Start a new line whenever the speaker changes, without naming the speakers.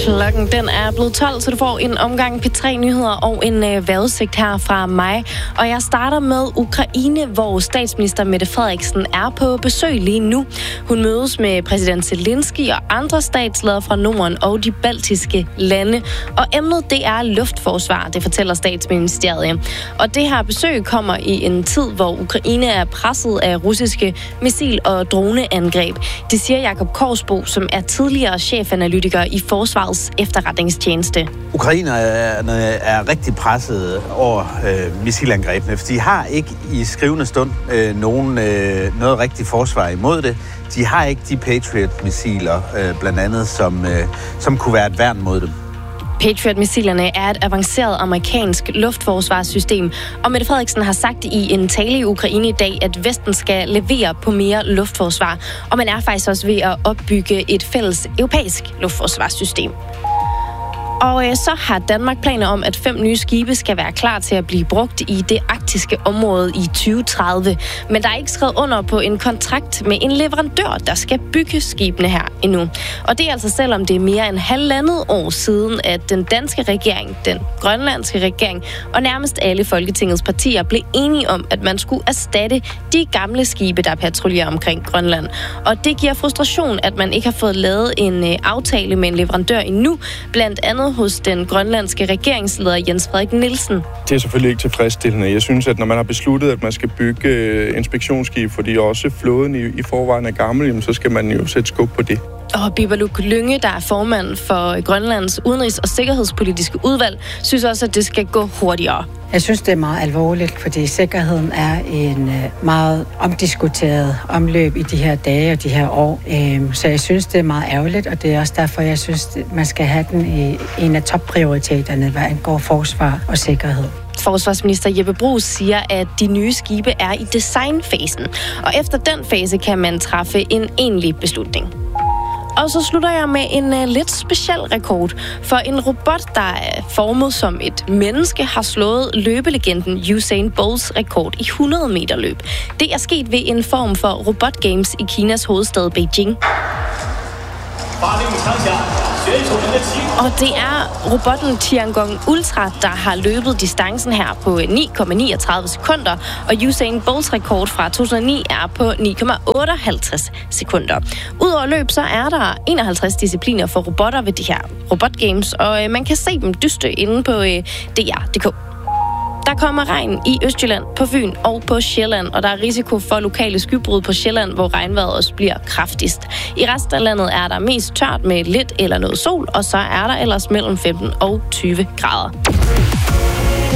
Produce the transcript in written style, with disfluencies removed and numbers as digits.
Klokken den er blevet 12, så du får en omgang P3-nyheder og en vejrudsigt her fra mig. Og jeg starter med Ukraine, hvor statsminister Mette Frederiksen er på besøg lige nu. Hun mødes med præsident Zelensky og andre statsledere fra Norden og de baltiske lande. Og emnet, det er luftforsvar, det fortæller statsministeriet. Og det her besøg kommer i en tid, hvor Ukraine er presset af russiske missil- og droneangreb. Det siger Jakob Korsbo, som er tidligere chefanalytiker i Forsvarets efterretningstjeneste.
Ukrainerne er rigtig presset over missilangrebene, for de har ikke i skrivende stund noget rigtigt forsvar imod det. De har ikke de Patriot-missiler, blandt andet, som kunne være et værn mod dem.
Patriot-missilerne er et avanceret amerikansk luftforsvarssystem, og Mette Frederiksen har sagt i en tale i Ukraine i dag, at Vesten skal levere på mere luftforsvar, og man er faktisk også ved at opbygge et fælles europæisk luftforsvarssystem. Og så har Danmark planer om, at 5 nye skibe skal være klar til at blive brugt i det arktiske område i 2030. Men der er ikke skrevet under på en kontrakt med en leverandør, der skal bygge skibene her endnu. Og det er altså selvom det er mere end halvandet år siden, at den danske regering, den grønlandske regering og nærmest alle Folketingets partier blev enige om, at man skulle erstatte de gamle skibe, der patruljerer omkring Grønland. Og det giver frustration, at man ikke har fået lavet en aftale med en leverandør endnu, blandt andet hos den grønlandske regeringsleder Jens Frederik Nielsen.
Det er selvfølgelig ikke tilfredsstillende. Jeg synes, at når man har besluttet, at man skal bygge inspektionsskib, fordi også flåden i forvejen er gammel, så skal man jo sætte skub på det.
Og Bibaluk Lynge, der er formand for Grønlands udenrigs- og sikkerhedspolitiske udvalg, synes også, at det skal gå hurtigere.
Jeg synes, det er meget alvorligt, fordi sikkerheden er en meget omdiskuteret omløb i de her dage og de her år. Så jeg synes, det er meget ærgerligt, og det er også derfor, jeg synes, man skal have den i en af topprioriteterne, hvad angår forsvar og sikkerhed.
Forsvarsminister Jeppe Bruus siger, at de nye skibe er i designfasen, og efter den fase kan man træffe en egentlig beslutning. Og så slutter jeg med en lidt speciel rekord, for en robot, der er formet som et menneske, har slået løbelegenden Usain Bolts rekord i 100 meter løb. Det er sket ved en form for robotgames i Kinas hovedstad Beijing. Og det er robotten Tiangong Ultra, der har løbet distancen her på 9,39 sekunder, og Usain Bolts rekord fra 2009 er på 9,58 sekunder. Udover løb, så er der 51 discipliner for robotter ved de her robotgames, og man kan se dem dyste inde på DR.dk. Der kommer regn i Østjylland, på Fyn og på Sjælland, og der er risiko for lokale skybrud på Sjælland, hvor regnvejret også bliver kraftigst. I resten af landet er der mest tørt med lidt eller noget sol, og så er der ellers mellem 15 og 20 grader.